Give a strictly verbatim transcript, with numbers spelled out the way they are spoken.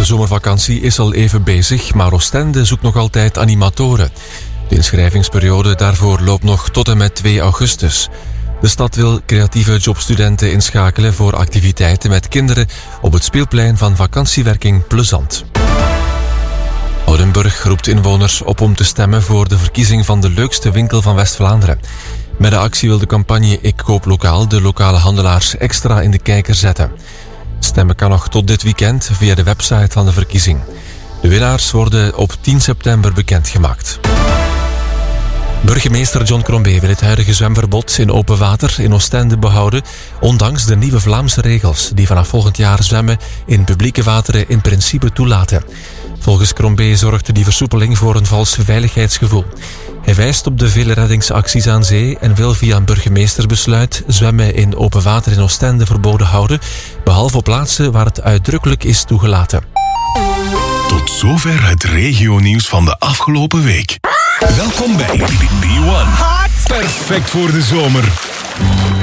zomervakantie is al even bezig, maar Oostende zoekt nog altijd animatoren. De inschrijvingsperiode daarvoor loopt nog tot en met twee augustus. De stad wil creatieve jobstudenten inschakelen voor activiteiten met kinderen op het speelplein van vakantiewerking Plezant. Oudenburg roept inwoners op om te stemmen voor de verkiezing van de leukste winkel van West-Vlaanderen. Met de actie wil de campagne Ik Koop Lokaal de lokale handelaars extra in de kijker zetten. Stemmen kan nog tot dit weekend via de website van de verkiezing. De winnaars worden op tien september bekendgemaakt. Burgemeester John Crombé wil het huidige zwemverbod in open water in Oostende behouden, ondanks de nieuwe Vlaamse regels die vanaf volgend jaar zwemmen in publieke wateren in principe toelaten. Volgens Crombé zorgde die versoepeling voor een vals veiligheidsgevoel. Hij wijst op de vele reddingsacties aan zee en wil via een burgemeestersbesluit zwemmen in open water in Oostende verboden houden, behalve op plaatsen waar het uitdrukkelijk is toegelaten. Tot zover het regionieuws van de afgelopen week. Welkom bij B one. Perfect voor de zomer.